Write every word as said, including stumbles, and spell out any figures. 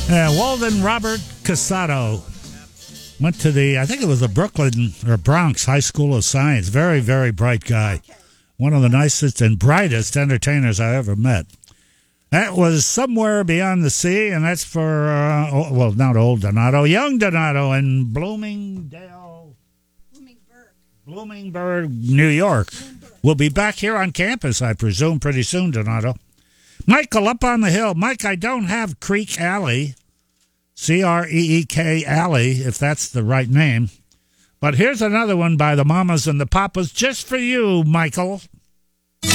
Yeah, Walden Robert Casado went to the, I think it was the Brooklyn or Bronx High School of Science. Very, very bright guy. One of the nicest and brightest entertainers I ever met. That was Somewhere Beyond the Sea, and that's for, uh, well, not old Donato, young Donato in Bloomingdale, Bloomingburg, Bloomingburg, New York. Bloomberg. We'll be back here on campus, I presume, pretty soon, Donato. Michael, up on the hill. Mike, I don't have Creek Alley, C R E E K Alley, if that's the right name. But here's another one by the Mamas and the Papas, just for you, Michael.